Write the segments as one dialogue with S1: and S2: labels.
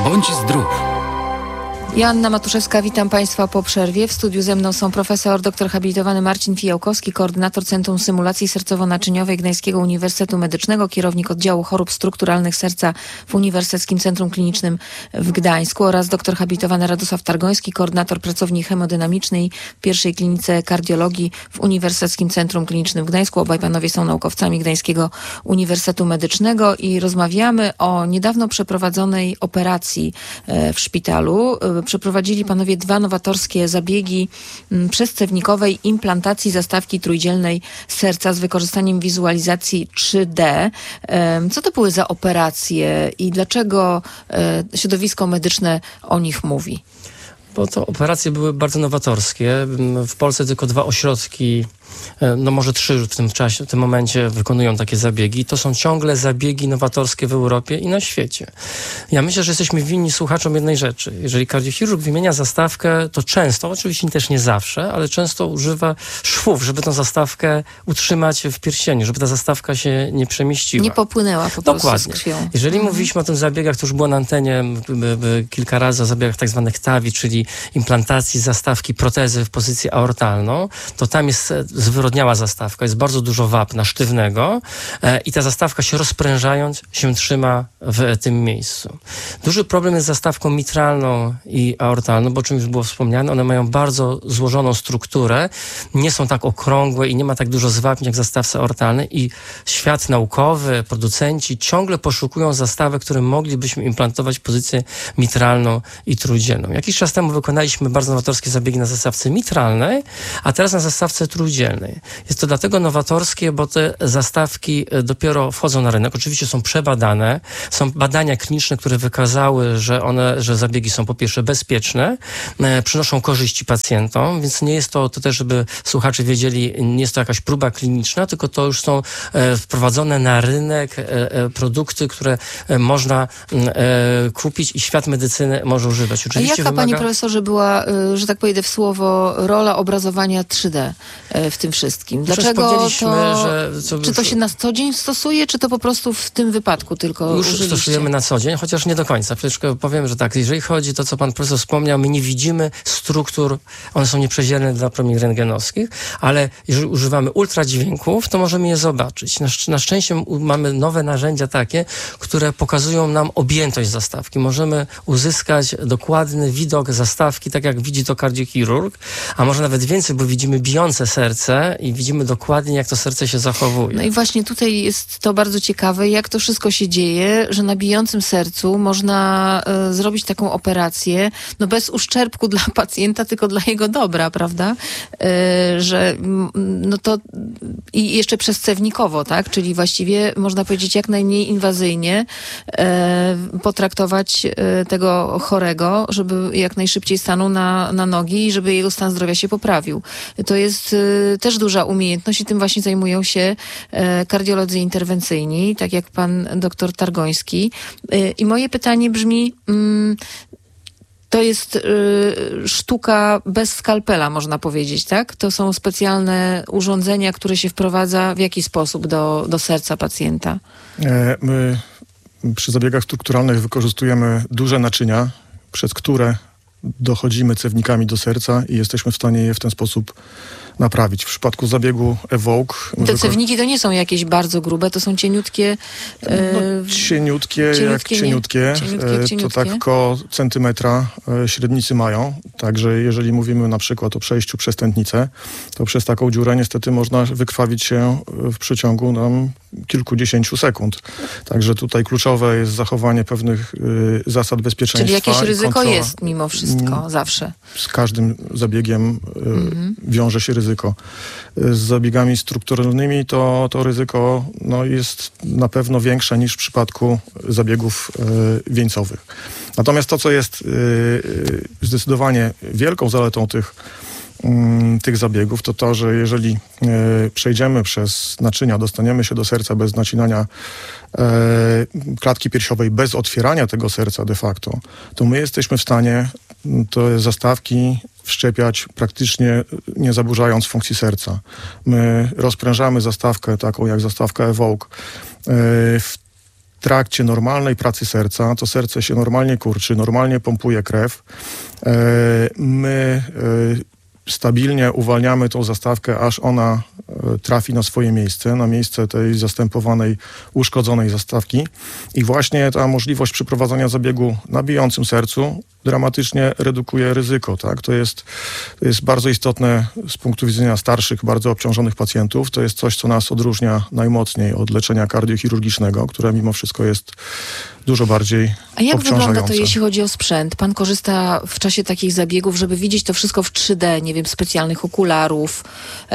S1: Bądź zdrów.
S2: Joanna Matuszewska, witam Państwa po przerwie. W studiu ze mną są profesor doktor habilitowany Marcin Fijałkowski, koordynator Centrum Symulacji Sercowo-Naczyniowej Gdańskiego Uniwersytetu Medycznego, kierownik oddziału chorób strukturalnych serca w Uniwersyteckim Centrum Klinicznym w Gdańsku, oraz doktor habilitowany Radosław Targoński, koordynator pracowni hemodynamicznej w pierwszej klinice kardiologii w Uniwersyteckim Centrum Klinicznym w Gdańsku. Obaj panowie są naukowcami Gdańskiego Uniwersytetu Medycznego i rozmawiamy o niedawno przeprowadzonej operacji w szpitalu. Przeprowadzili panowie 2 nowatorskie zabiegi przezcewnikowej implantacji zastawki trójdzielnej serca z wykorzystaniem wizualizacji 3D. Co to były za operacje i dlaczego środowisko medyczne o nich mówi?
S3: Bo to operacje były bardzo nowatorskie. W Polsce tylko 2 ośrodki, no może 3 w tym czasie, w tym momencie wykonują takie zabiegi. To są ciągle zabiegi nowatorskie w Europie i na świecie. Ja myślę, że jesteśmy winni słuchaczom jednej rzeczy. Jeżeli kardiochirurg wymienia zastawkę, to często, oczywiście też nie zawsze, ale często używa szwów, żeby tę zastawkę utrzymać w pierścieniu, żeby ta zastawka się nie przemieściła.
S2: Nie popłynęła po prostu z krwią.
S3: Jeżeli mówiliśmy o tym zabiegach, to już było na antenie kilka razy o zabiegach tak zwanych TAVI, czyli implantacji zastawki protezy w pozycję aortalną, to tam jest zwyrodniała zastawka, jest bardzo dużo wapna sztywnego i ta zastawka się rozprężając się trzyma w tym miejscu. Duży problem jest z zastawką mitralną i aortalną, bo o czym już było wspomniane, one mają bardzo złożoną strukturę, nie są tak okrągłe i nie ma tak dużo zwapń jak w zastawce aortalnej i świat naukowy, producenci ciągle poszukują zastawek, które moglibyśmy implantować w pozycję mitralną i trójdzielną. Jakiś czas temu wykonaliśmy bardzo nowatorskie zabiegi na zastawce mitralnej, a teraz na zastawce trójdzielnej. Jest to dlatego nowatorskie, bo te zastawki dopiero wchodzą na rynek. Oczywiście są przebadane. Są badania kliniczne, które wykazały, że zabiegi są po pierwsze bezpieczne, przynoszą korzyści pacjentom, więc nie jest to też, żeby słuchacze wiedzieli, nie jest to jakaś próba kliniczna, tylko to już są wprowadzone na rynek produkty, które można kupić i świat medycyny może używać.
S2: Oczywiście jaka, panie profesorze, była, że tak powiem w słowo, rola obrazowania 3D w tym wszystkim? Dlaczego czy to się na co dzień stosuje, czy to po prostu w tym wypadku tylko
S3: już
S2: użyliście?
S3: Stosujemy na co dzień, chociaż nie do końca. Przecież powiem, że tak, jeżeli chodzi o to, co pan profesor wspomniał, my nie widzimy struktur, one są nieprzezierne dla promieni rentgenowskich, ale jeżeli używamy ultradźwięków, to możemy je zobaczyć. Na szczęście mamy nowe narzędzia takie, które pokazują nam objętość zastawki. Możemy uzyskać dokładny widok zastawki, tak jak widzi to kardiochirurg, a może nawet więcej, bo widzimy bijące serce i widzimy dokładnie, jak to serce się zachowuje.
S2: No i właśnie tutaj jest to bardzo ciekawe, jak to wszystko się dzieje, że na bijącym sercu można zrobić taką operację, no bez uszczerbku dla pacjenta, tylko dla jego dobra, prawda? Że no to i jeszcze przezcewnikowo, tak? Czyli właściwie można powiedzieć jak najmniej inwazyjnie potraktować tego chorego, żeby jak najszybciej stanął na nogi i żeby jego stan zdrowia się poprawił. To jest też duża umiejętność i tym właśnie zajmują się kardiolodzy interwencyjni, tak jak pan doktor Targoński. I moje pytanie brzmi, to jest sztuka bez skalpela, można powiedzieć, tak? To są specjalne urządzenia, które się wprowadza w jaki sposób do serca pacjenta?
S4: My przy zabiegach strukturalnych wykorzystujemy duże naczynia, przez które dochodzimy cewnikami do serca i jesteśmy w stanie je w ten sposób naprawić. W przypadku zabiegu EVOQUE...
S2: Te cewniki to nie są jakieś bardzo grube, to są cieniutkie...
S4: Cieniutkie. To tak koło centymetra średnicy mają. Także jeżeli mówimy na przykład o przejściu przez tętnicę, to przez taką dziurę niestety można wykrwawić się w przeciągu kilkudziesięciu sekund. Także tutaj kluczowe jest zachowanie pewnych zasad bezpieczeństwa.
S2: Czyli jakieś ryzyko jest mimo wszystko, zawsze.
S4: Z każdym zabiegiem wiąże się ryzyko. Z zabiegami strukturalnymi to ryzyko jest na pewno większe niż w przypadku zabiegów wieńcowych. Natomiast to, co jest zdecydowanie wielką zaletą tych zabiegów, to, że jeżeli przejdziemy przez naczynia, dostaniemy się do serca bez nacinania klatki piersiowej, bez otwierania tego serca de facto, to my jesteśmy w stanie te zastawki wszczepiać praktycznie nie zaburzając funkcji serca. My rozprężamy zastawkę taką jak zastawka EVOQUE w trakcie normalnej pracy serca, to serce się normalnie kurczy, normalnie pompuje krew. My stabilnie uwalniamy tą zastawkę, aż ona trafi na swoje miejsce, na miejsce tej zastępowanej, uszkodzonej zastawki. I właśnie ta możliwość przeprowadzania zabiegu na bijącym sercu dramatycznie redukuje ryzyko. Tak? To jest bardzo istotne z punktu widzenia starszych, bardzo obciążonych pacjentów. To jest coś, co nas odróżnia najmocniej od leczenia kardiochirurgicznego, które mimo wszystko jest dużo bardziej
S2: A jak wygląda to,
S4: obciążające.
S2: jeśli chodzi o sprzęt? Pan korzysta w czasie takich zabiegów, żeby widzieć to wszystko w 3D, nie wiem, specjalnych okularów,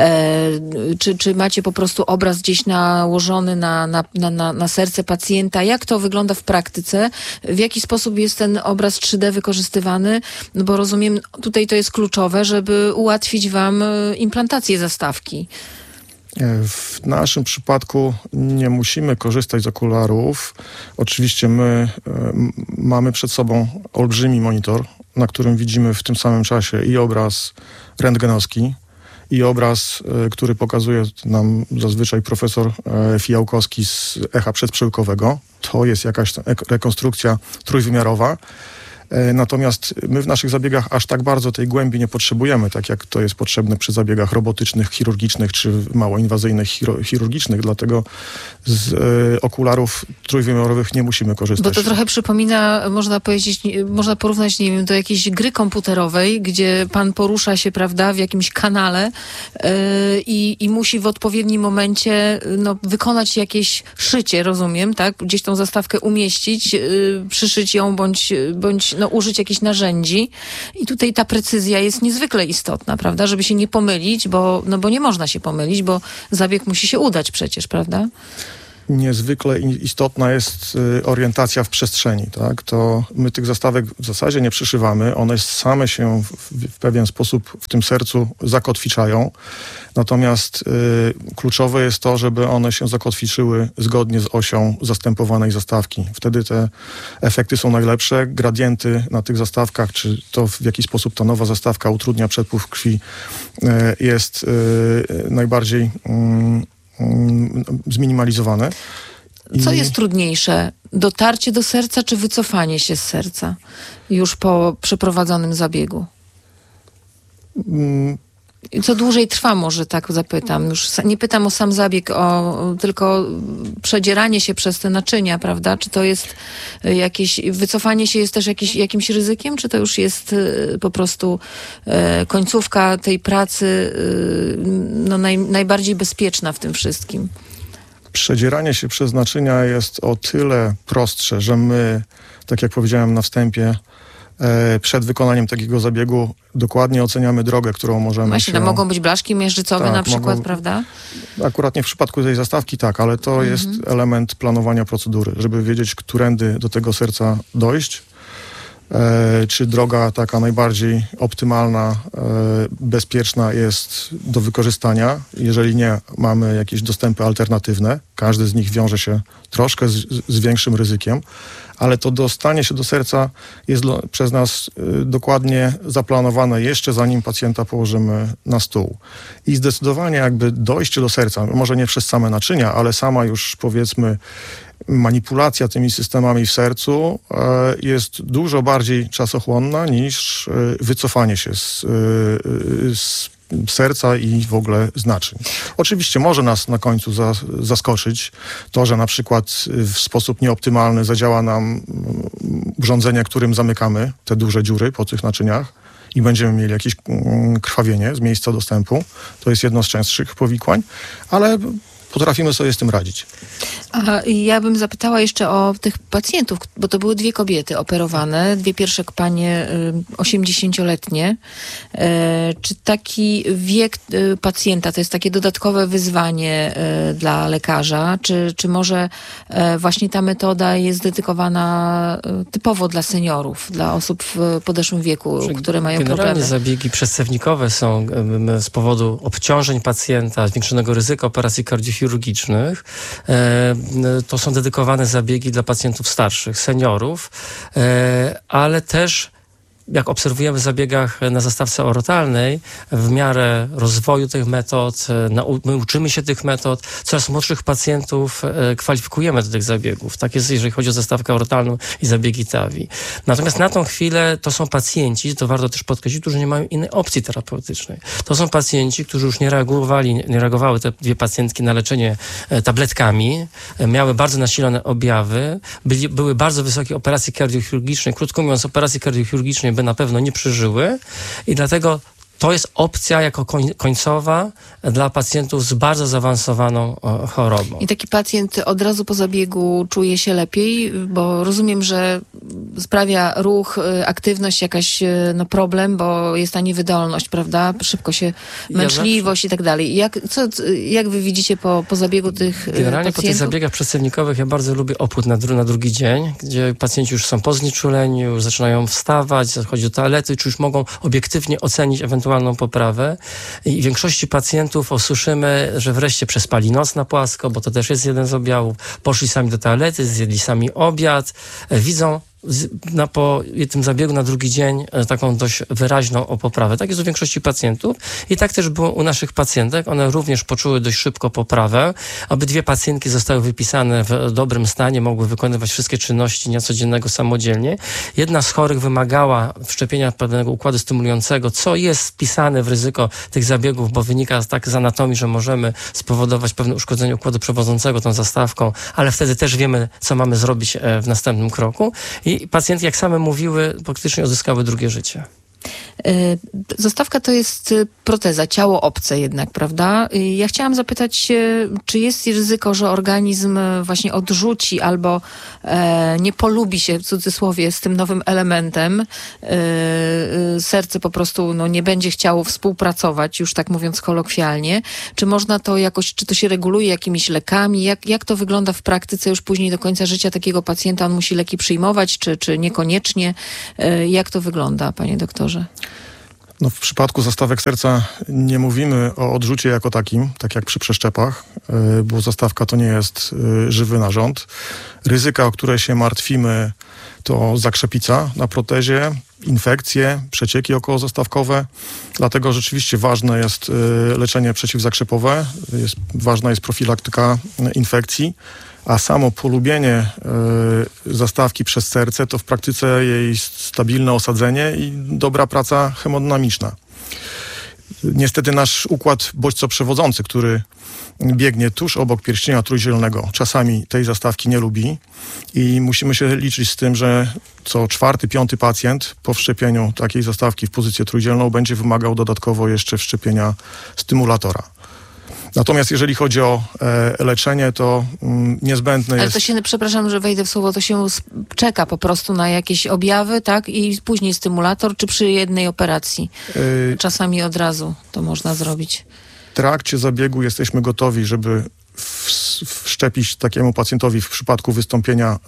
S2: czy macie po prostu obraz gdzieś nałożony na serce pacjenta? Jak to wygląda w praktyce? W jaki sposób jest ten obraz 3D wykorzystywany? No bo rozumiem, tutaj to jest kluczowe, żeby ułatwić wam implantację zastawki.
S4: W naszym przypadku nie musimy korzystać z okularów. Oczywiście my mamy przed sobą olbrzymi monitor, na którym widzimy w tym samym czasie i obraz rentgenowski, i obraz, który pokazuje nam zazwyczaj profesor Fijałkowski z echa przedprzełykowego. To jest jakaś rekonstrukcja trójwymiarowa. Natomiast my w naszych zabiegach aż tak bardzo tej głębi nie potrzebujemy, tak jak to jest potrzebne przy zabiegach robotycznych, chirurgicznych czy mało inwazyjnych chirurgicznych, dlatego z okularów trójwymiarowych nie musimy korzystać.
S2: Bo to trochę przypomina, można porównać, nie wiem, do jakiejś gry komputerowej, gdzie pan porusza się, prawda, w jakimś kanale i musi w odpowiednim momencie wykonać jakieś szycie, rozumiem, tak? Gdzieś tą zastawkę umieścić, przyszyć ją bądź użyć jakichś narzędzi. I tutaj ta precyzja jest niezwykle istotna, prawda? Żeby się nie pomylić, bo nie można się pomylić, bo zabieg musi się udać przecież, prawda?
S4: Niezwykle istotna jest orientacja w przestrzeni. Tak? To my tych zastawek w zasadzie nie przyszywamy. One same się w pewien sposób w tym sercu zakotwiczają. Natomiast kluczowe jest to, żeby one się zakotwiczyły zgodnie z osią zastępowanej zastawki. Wtedy te efekty są najlepsze. Gradienty na tych zastawkach, czy to w jaki sposób ta nowa zastawka utrudnia przepływ krwi, jest najbardziej zminimalizowane.
S2: Co jest trudniejsze? Dotarcie do serca, czy wycofanie się z serca już po przeprowadzonym zabiegu? Co dłużej trwa, może tak zapytam. Już nie pytam o sam zabieg, tylko przedzieranie się przez te naczynia, prawda? Czy to jest wycofanie się jest też jakimś ryzykiem, czy to już jest po prostu końcówka tej pracy najbardziej bezpieczna w tym wszystkim?
S4: Przedzieranie się przez naczynia jest o tyle prostsze, że my, tak jak powiedziałem na wstępie, przed wykonaniem takiego zabiegu dokładnie oceniamy drogę, którą możemy
S2: Właśnie, mogą być blaszki miażdżycowe na przykład, prawda?
S4: Akurat nie w przypadku tej zastawki, tak, ale to jest element planowania procedury, żeby wiedzieć, którędy do tego serca dojść, czy droga taka najbardziej optymalna, bezpieczna jest do wykorzystania. Jeżeli nie, mamy jakieś dostępy alternatywne. Każdy z nich wiąże się troszkę z większym ryzykiem, ale to dostanie się do serca jest przez nas dokładnie zaplanowane jeszcze zanim pacjenta położymy na stół. I zdecydowanie jakby dojście do serca, może nie przez same naczynia, ale sama już powiedzmy manipulacja tymi systemami w sercu jest dużo bardziej czasochłonna niż wycofanie się z serca i w ogóle z naczyń. Oczywiście może nas na końcu zaskoczyć to, że na przykład w sposób nieoptymalny zadziała nam urządzenie, którym zamykamy te duże dziury po tych naczyniach i będziemy mieli jakieś krwawienie z miejsca dostępu. To jest jedno z częstszych powikłań, ale potrafimy sobie z tym radzić.
S2: A ja bym zapytała jeszcze o tych pacjentów, bo to były 2 kobiety operowane, 2 pierwsze panie 80-letnie. Czy taki wiek pacjenta to jest takie dodatkowe wyzwanie dla lekarza? Czy może właśnie ta metoda jest dedykowana typowo dla seniorów, dla osób w podeszłym wieku, które mają problemy?
S3: Generalnie zabiegi przedsewnikowe są z powodu obciążeń pacjenta, zwiększonego ryzyka operacji kardiochirurgicznych. To są dedykowane zabiegi dla pacjentów starszych, seniorów, ale też jak obserwujemy w zabiegach na zastawce orotalnej, w miarę rozwoju tych metod, my uczymy się tych metod, coraz młodszych pacjentów kwalifikujemy do tych zabiegów. Tak jest, jeżeli chodzi o zastawkę orotalną i zabiegi TAVI. Natomiast na tą chwilę to są pacjenci, to warto też podkreślić, którzy nie mają innej opcji terapeutycznej. To są pacjenci, którzy już nie reagowały te dwie pacjentki na leczenie tabletkami, miały bardzo nasilone objawy, były bardzo wysokie operacje kardiochirurgiczne. Krótko mówiąc, operacje kardiochirurgiczne by na pewno nie przeżyły i dlatego to jest opcja jako końcowa dla pacjentów z bardzo zaawansowaną chorobą.
S2: I taki pacjent od razu po zabiegu czuje się lepiej, bo rozumiem, że sprawia ruch, aktywność, jakaś problem, bo jest ta niewydolność, prawda? Szybko się męczliwość i tak dalej. Jak wy widzicie po zabiegu tych
S3: Generalnie
S2: pacjentów?
S3: po tych zabiegach przedsewnikowych ja bardzo lubię opód na drugi dzień, gdzie pacjenci już są po znieczuleniu, już zaczynają wstawać, zachodzić do toalety, czy już mogą obiektywnie ocenić ewentualną poprawę. I w większości pacjentów usłyszymy, że wreszcie przespali noc na płasko, bo to też jest jeden z objawów. Poszli sami do toalety, zjedli sami obiad, widzą po tym zabiegu na drugi dzień taką dość wyraźną poprawę. Tak jest u większości pacjentów i tak też było u naszych pacjentek. One również poczuły dość szybko poprawę. Obydwie pacjentki zostały wypisane w dobrym stanie, mogły wykonywać wszystkie czynności dnia codziennego samodzielnie. Jedna z chorych wymagała wszczepienia pewnego układu stymulującego, co jest wpisane w ryzyko tych zabiegów, bo wynika tak z anatomii, że możemy spowodować pewne uszkodzenie układu przewodzącego tą zastawką, ale wtedy też wiemy, co mamy zrobić w następnym kroku. I pacjentki, jak same mówiły, praktycznie odzyskały drugie życie.
S2: Zastawka to jest proteza, ciało obce jednak, prawda? Ja chciałam zapytać, czy jest ryzyko, że organizm właśnie odrzuci albo nie polubi się, w cudzysłowie, z tym nowym elementem. Serce po prostu nie będzie chciało współpracować, już tak mówiąc kolokwialnie. Czy można to jakoś, czy to się reguluje jakimiś lekami? Jak to wygląda w praktyce już później do końca życia takiego pacjenta? On musi leki przyjmować, czy niekoniecznie? Jak to wygląda, panie doktorze?
S4: W przypadku zastawek serca nie mówimy o odrzucie jako takim, tak jak przy przeszczepach, bo zastawka to nie jest żywy narząd. Ryzyka, o które się martwimy, to zakrzepica na protezie, infekcje, przecieki okołozastawkowe. Dlatego rzeczywiście ważne jest leczenie przeciwzakrzepowe, ważna jest profilaktyka infekcji, a samo polubienie zastawki przez serce to w praktyce jej stabilne osadzenie i dobra praca hemodynamiczna. Niestety nasz układ bodźco-przewodzący, który biegnie tuż obok pierścienia trójzielnego, czasami tej zastawki nie lubi i musimy się liczyć z tym, że co 4., 5. pacjent po wszczepieniu takiej zastawki w pozycję trójdzielną będzie wymagał dodatkowo jeszcze wszczepienia stymulatora. Natomiast jeżeli chodzi o leczenie, to niezbędne jest...
S2: Ale to się, przepraszam, że wejdę w słowo, to się czeka po prostu na jakieś objawy, tak? I później stymulator, czy przy jednej operacji? Czasami od razu to można zrobić.
S4: W trakcie zabiegu jesteśmy gotowi, żeby wszczepić takiemu pacjentowi w przypadku wystąpienia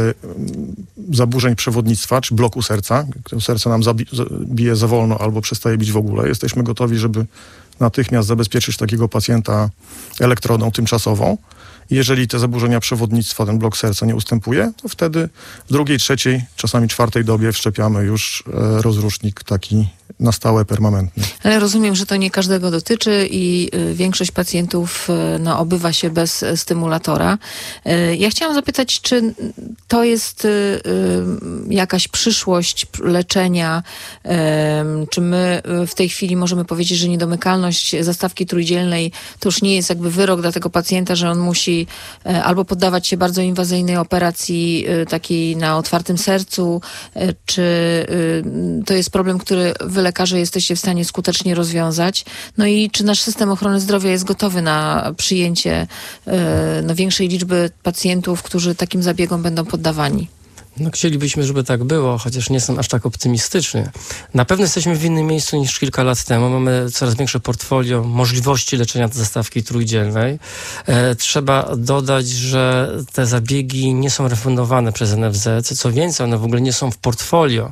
S4: zaburzeń przewodnictwa, czy bloku serca, gdy serce nam bije za wolno albo przestaje bić w ogóle. Jesteśmy gotowi, żeby natychmiast zabezpieczyć takiego pacjenta elektrodą tymczasową. Jeżeli te zaburzenia przewodnictwa, ten blok serca nie ustępuje, to wtedy w 2., 3., czasami 4. dobie wszczepiamy już rozrusznik taki na stałe, permanentny.
S2: Ale rozumiem, że to nie każdego dotyczy i większość pacjentów obywa się bez stymulatora. Ja chciałam zapytać, czy to jest jakaś przyszłość leczenia, czy my w tej chwili możemy powiedzieć, że niedomykalność zastawki trójdzielnej to już nie jest jakby wyrok dla tego pacjenta, że on musi albo poddawać się bardzo inwazyjnej operacji takiej na otwartym sercu, czy to jest problem, który wy lekarze jesteście w stanie skutecznie rozwiązać. No i czy nasz system ochrony zdrowia jest gotowy na przyjęcie większej liczby pacjentów, którzy takim zabiegom będą poddawani?
S3: Chcielibyśmy, żeby tak było, chociaż nie jestem aż tak optymistyczny. Na pewno jesteśmy w innym miejscu niż kilka lat temu. Mamy coraz większe portfolio możliwości leczenia zastawki trójdzielnej. Trzeba dodać, że te zabiegi nie są refundowane przez NFZ. Co więcej, one w ogóle nie są w portfolio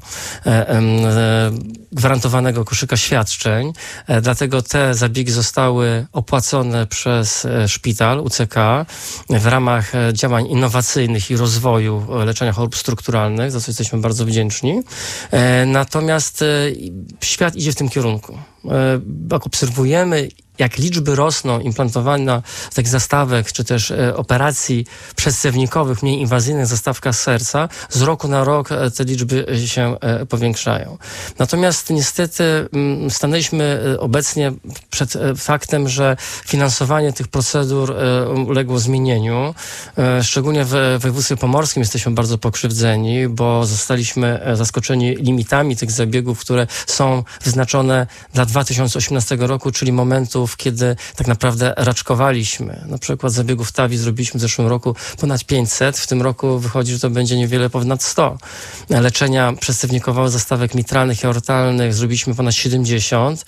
S3: gwarantowanego koszyka świadczeń. Dlatego te zabiegi zostały opłacone przez szpital, UCK, w ramach działań innowacyjnych i rozwoju leczenia chorób strumieniowych strukturalnych, za co jesteśmy bardzo wdzięczni. Natomiast świat idzie w tym kierunku. Jak obserwujemy, jak liczby rosną implantowania takich zastawek, czy też operacji przedstewnikowych, mniej inwazyjnych zastawkach serca, z roku na rok te liczby się powiększają. Natomiast niestety stanęliśmy obecnie przed faktem, że finansowanie tych procedur uległo zmienieniu. Szczególnie w województwie pomorskim jesteśmy bardzo pokrzywdzeni, bo zostaliśmy zaskoczeni limitami tych zabiegów, które są wyznaczone dla 2018 roku, czyli momentu, kiedy tak naprawdę raczkowaliśmy. Na przykład zabiegów TAVI zrobiliśmy w zeszłym roku ponad 500. W tym roku wychodzi, że to będzie niewiele ponad 100. Leczenia przedstawnikowego zastawek mitralnych i aortalnych zrobiliśmy ponad 70.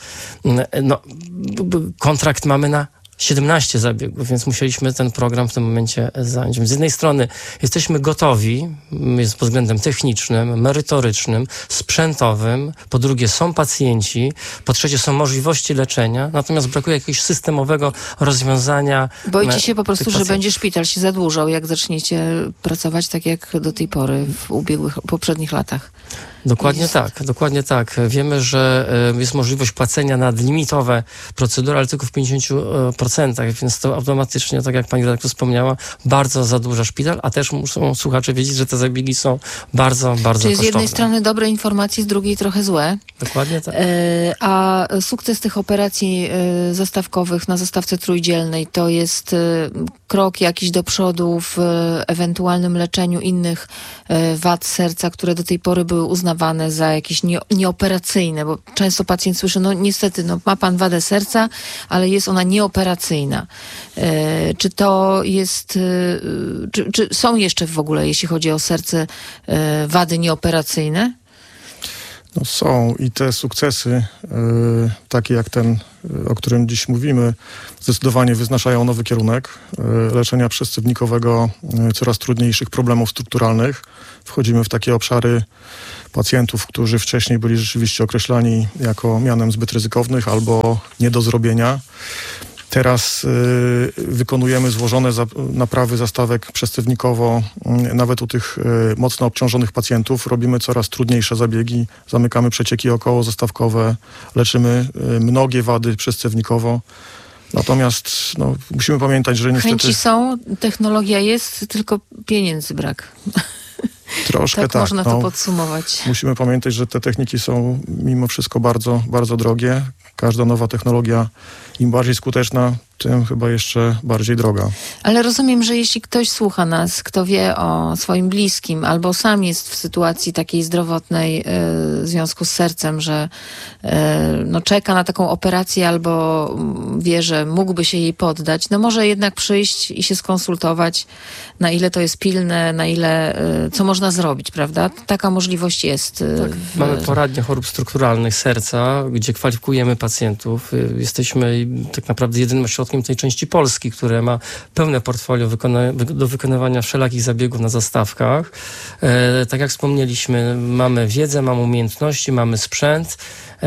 S3: Kontrakt mamy na 17 zabiegów, więc musieliśmy ten program w tym momencie zająć. Więc z jednej strony jesteśmy gotowi, jest pod względem technicznym, merytorycznym, sprzętowym, po drugie są pacjenci, po trzecie są możliwości leczenia, natomiast brakuje jakiegoś systemowego rozwiązania.
S2: Boicie się po prostu, że będzie szpital się zadłużał, jak zaczniecie pracować tak jak do tej pory w poprzednich latach.
S3: Dokładnie tak. Wiemy, że jest możliwość płacenia nadlimitowe procedury, ale tylko w 50%, więc to automatycznie, tak jak pani redaktor wspomniała, bardzo zadłuża szpital, a też muszą słuchacze wiedzieć, że te zabiegi są bardzo, bardzo kosztowne.
S2: Czyli z jednej strony dobre informacje, z drugiej trochę złe.
S3: Dokładnie tak.
S2: A sukces tych operacji zastawkowych na zastawce trójdzielnej to jest krok jakiś do przodu w ewentualnym leczeniu innych wad serca, które do tej pory były uznawane za jakieś nieoperacyjne, bo często pacjent słyszy, niestety, ma pan wadę serca, ale jest ona nieoperacyjna. Czy to jest, czy są jeszcze w ogóle, jeśli chodzi o serce, wady nieoperacyjne?
S4: No są i te sukcesy, takie jak ten, o którym dziś mówimy, zdecydowanie wyznaczają nowy kierunek leczenia przedstawnikowego coraz trudniejszych problemów strukturalnych. Wchodzimy w takie obszary pacjentów, którzy wcześniej byli rzeczywiście określani jako mianem zbyt ryzykownych albo nie do zrobienia. Teraz wykonujemy złożone naprawy zastawek przedstewnikowo, nawet u tych mocno obciążonych pacjentów. Robimy coraz trudniejsze zabiegi, zamykamy przecieki okołozastawkowe, leczymy mnogie wady przedstewnikowo. Natomiast musimy pamiętać, że niestety...
S2: Chęci są, technologia jest, tylko pieniędzy brak.
S4: Troszkę tak.
S2: Można to podsumować.
S4: Musimy pamiętać, że te techniki są mimo wszystko bardzo, bardzo drogie. Każda nowa technologia, im bardziej skuteczna, tym chyba jeszcze bardziej droga.
S2: Ale rozumiem, że jeśli ktoś słucha nas, kto wie o swoim bliskim, albo sam jest w sytuacji takiej zdrowotnej w związku z sercem, że czeka na taką operację albo wie, że mógłby się jej poddać, może jednak przyjść i się skonsultować, na ile to jest pilne, na ile, co można zrobić, prawda? Taka możliwość jest.
S3: Tak. Mamy poradnię chorób strukturalnych serca, gdzie kwalifikujemy pacjentów. Jesteśmy tak naprawdę jedynym ośrodkiem tej części Polski, które ma pełne portfolio do wykonywania wszelakich zabiegów na zastawkach. Tak jak wspomnieliśmy, mamy wiedzę, mamy umiejętności, mamy sprzęt,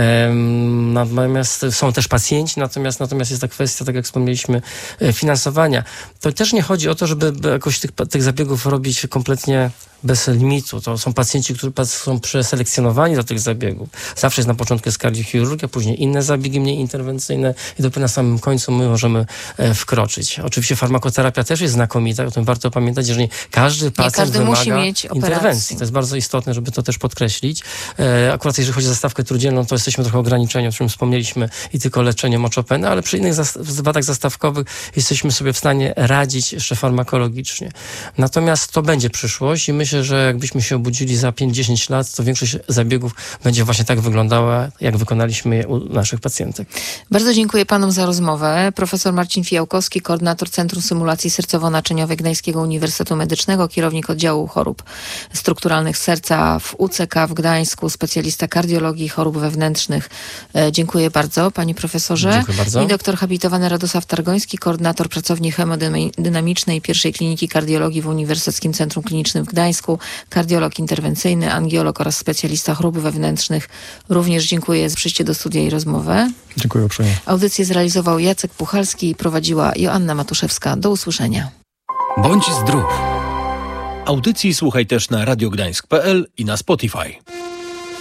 S3: natomiast są też pacjenci, natomiast jest ta kwestia, tak jak wspomnieliśmy, finansowania. To też nie chodzi o to, żeby jakoś tych zabiegów robić kompletnie bez limitu. To są pacjenci, którzy są preselekcjonowani do tych zabiegów. Zawsze jest na początku jest kardiochirurgia, później inne zabiegi mniej interwencyjne i dopiero na samym końcu my możemy wkroczyć. Oczywiście farmakoterapia też jest znakomita, o tym warto pamiętać, że nie każdy pacjent
S2: musi mieć
S3: interwencji. To jest bardzo istotne, żeby to też podkreślić. Akurat jeżeli chodzi o zastawkę trójdzielną, to jesteśmy trochę ograniczeni, o czym wspomnieliśmy, i tylko leczenie moczopeny, ale przy innych wadach zastawkowych jesteśmy sobie w stanie radzić jeszcze farmakologicznie. Natomiast to będzie przyszłość i myślę, że jakbyśmy się obudzili za 5-10 lat, to większość zabiegów będzie właśnie tak wyglądała, jak wykonaliśmy je u naszych pacjentek.
S2: Bardzo dziękuję panom za rozmowę. Profesor Marcin Fijałkowski, koordynator Centrum Symulacji Sercowo-Naczyniowej Gdańskiego Uniwersytetu Medycznego, kierownik oddziału chorób strukturalnych serca w UCK w Gdańsku, specjalista kardiologii i chorób wewnętrznych. Dziękuję bardzo, panie profesorze.
S3: Dziękuję bardzo.
S2: I doktor habilitowany Radosław Targoński, koordynator pracowni hemodynamicznej pierwszej kliniki kardiologii w Uniwersyteckim Centrum Klinicznym w Gdańsku, kardiolog interwencyjny, angiolog oraz specjalista chorób wewnętrznych. Również dziękuję za przyjście do studia i rozmowę.
S4: Dziękuję uprzejmie. Audycję
S2: zrealizował Jacek Puchalski i prowadziła Joanna Matuszewska. Do usłyszenia.
S1: Bądź zdrów. Audycji słuchaj też na radiogdańsk.pl i na Spotify.